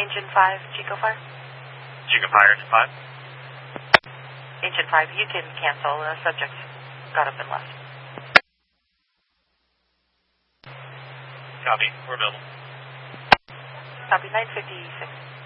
Engine 5, Chico Fire. Chico Fire, Engine 5. Engine 5, you can cancel. Subject got up and left. Copy, we're available. Copy, 956.